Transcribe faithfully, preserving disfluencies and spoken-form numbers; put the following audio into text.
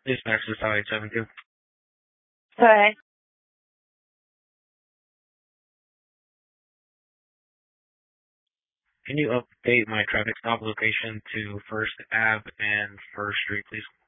Dispatch to South eight seven two. Hi. Can you update my traffic stop location to First Ave and First Street, please?